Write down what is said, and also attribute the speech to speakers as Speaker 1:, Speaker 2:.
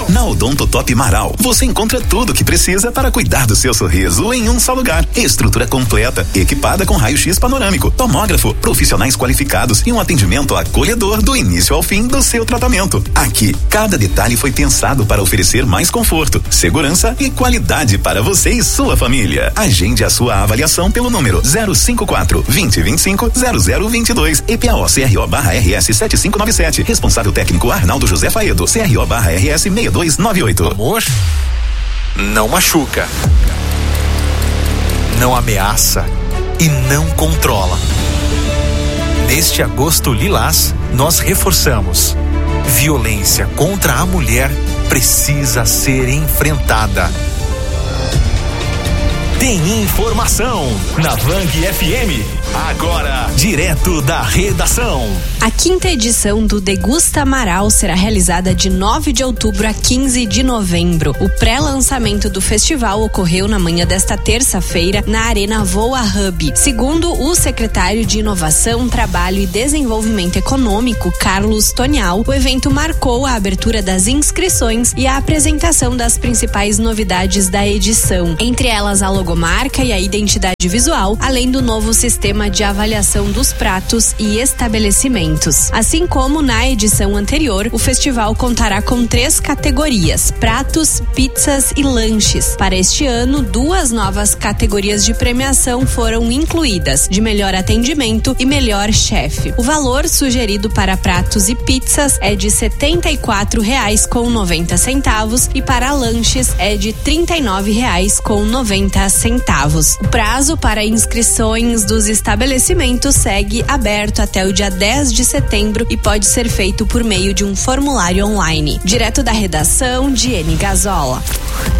Speaker 1: Na Odonto Top Marau, você encontra tudo o que precisa para cuidar do seu sorriso em um só lugar. Estrutura completa, equipada com raio-x panorâmico, tomógrafo, profissionais qualificados e um atendimento acolhedor do início ao fim do seu tratamento. Aqui, cada detalhe foi pensado para oferecer mais conforto, segurança e qualidade para você e sua família. Agende a sua avaliação pelo número 054 2025 0022 EPAO CRO/RS 7597. Responsável técnico Arnaldo José Faedo, CRO/RS 6298.
Speaker 2: Amor, não machuca, não ameaça e não controla. Neste agosto lilás, nós reforçamos: violência contra a mulher precisa ser enfrentada. Tem informação na Vang FM. Agora, direto da redação.
Speaker 3: A 5ª edição do Degusta Marau será realizada de 9 de outubro a 15 de novembro. O pré-lançamento do festival ocorreu na manhã desta terça-feira na Arena Voa Hub. Segundo o secretário de Inovação, Trabalho e Desenvolvimento Econômico, Carlos Tonial, o evento marcou a abertura das inscrições e a apresentação das principais novidades da edição. Entre elas, a logomarca e a identidade visual, além do novo sistema de avaliação dos pratos e estabelecimentos. Assim como na edição anterior, o festival contará com 3 categorias: pratos, pizzas e lanches. Para este ano, 2 novas categorias de premiação foram incluídas: de melhor atendimento e melhor chefe. O valor sugerido para pratos e pizzas é de R$ 74,90 e para lanches é de R$ 39,90. O prazo para inscrições dos estabelecimentos segue aberto até o dia 10 de setembro e pode ser feito por meio de um formulário online. Direto da redação, Diene Gazola.